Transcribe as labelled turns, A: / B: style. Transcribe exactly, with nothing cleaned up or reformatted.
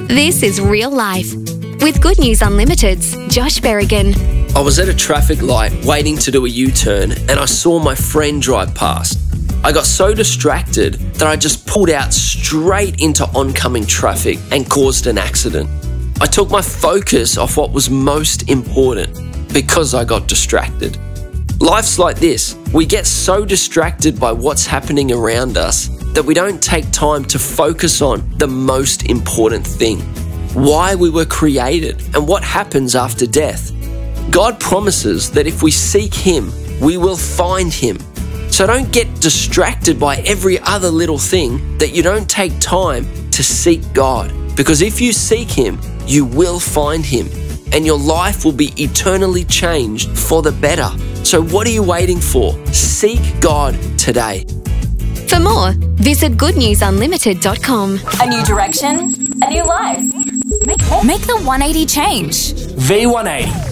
A: This is Real Life with Good News Unlimited's Josh Berrigan.
B: I was at a traffic light waiting to do a U-turn and I saw my friend drive past. I got so distracted that I just pulled out straight into oncoming traffic and caused an accident. I took my focus off what was most important because I got distracted. Life's like this. We get so distracted by what's happening around us that we don't take time to focus on the most important thing, why we were created and what happens after death. God promises that if we seek Him, we will find Him. So don't get distracted by every other little thing that you don't take time to seek God. Because if you seek Him, you will find Him and your life will be eternally changed for the better. So what are you waiting for? Seek God today.
A: For more, visit good news unlimited dot com.
C: A new direction, a new life. Make, make the one eighty change.
D: V one eighty.